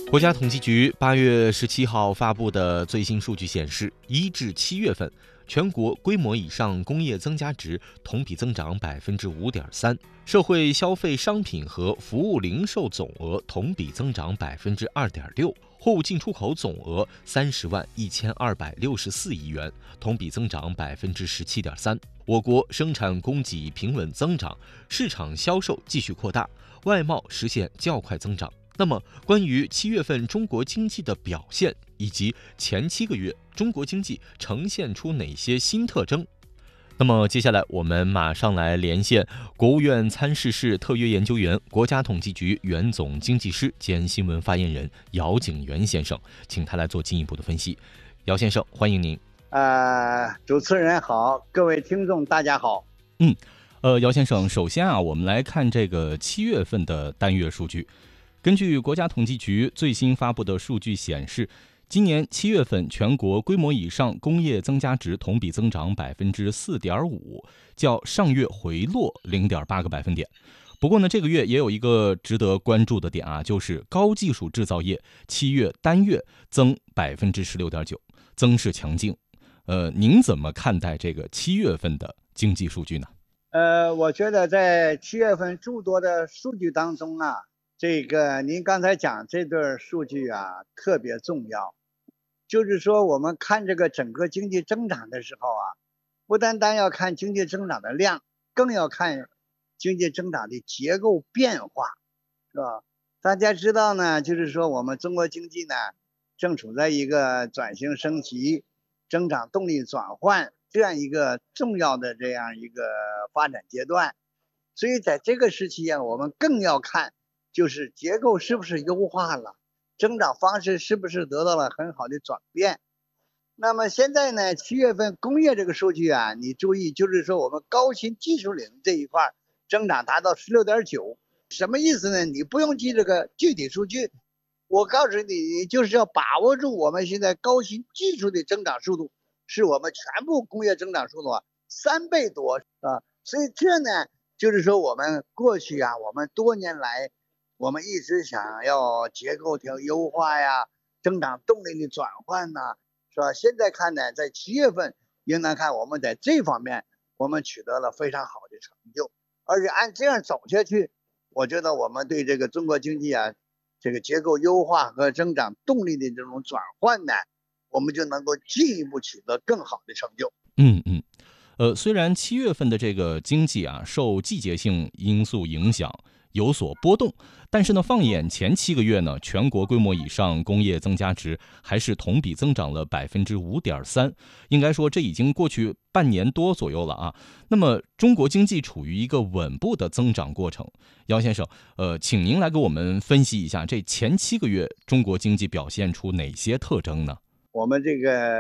国家统计局8月17号发布的最新数据显示，1至7月份，全国规模以上工业增加值同比增长5.3%，社会消费商品和服务零售总额同比增长2.6%，货物进出口总额30万1264亿元，同比增长17.3%。我国生产供给平稳增长，市场销售继续扩大，外贸实现较快增长。那么，关于7月份中国经济的表现，以及前7个月中国经济呈现出哪些新特征？那么接下来我们马上来连线国务院参事室特约研究员、国家统计局原总经济师兼新闻发言人姚景元先生，请他来做进一步的分析。姚先生，欢迎您。 主持人好，各位听众大家好。 姚先生，首先我们来看这个7月份的单月数据。根据国家统计局最新发布的数据显示，今年7月份全国规模以上工业增加值同比增长4.5%，较上月回落0.8个百分点。不过呢，这个月也有一个值得关注的点就是高技术制造业7月单月增16.9%，增势强劲。您怎么看待这个7月份的经济数据呢？ 我觉得在7月份诸多的数据当中这个您刚才讲这段数据特别重要，就是说我们看这个整个经济增长的时候不单单要看经济增长的量，更要看经济增长的结构变化，是吧？大家知道呢，就是说我们中国经济呢正处在一个转型升级、增长动力转换这样一个重要的这样一个发展阶段，所以在这个时期我们更要看就是结构是不是优化了，增长方式是不是得到了很好的转变。那么现在呢，7月份工业这个数据你注意，就是说我们高新技术领这一块增长达到16.9%，什么意思呢？你不用记这个具体数据，我告诉你，你就是要把握住我们现在高新技术的增长速度是我们全部工业增长速度3倍多所以这呢就是说我们过去我们多年来我们一直想要结构优化增长动力的转换是吧？现在看呢，在7月份应当看我们在这方面我们取得了非常好的成就，而且按这样走下去，我觉得我们对这个中国经济这个结构优化和增长动力的这种转换呢，我们就能够进一步取得更好的成就。 虽然7月份的这个经济受季节性因素影响有所波动，但是呢，放眼前7个月呢，全国规模以上工业增加值还是同比增长了5.3%，应该说这已经过去半年多左右了那么中国经济处于一个稳步的增长过程。姚先生，请您来给我们分析一下这前7个月中国经济表现出哪些特征呢？ 我们这个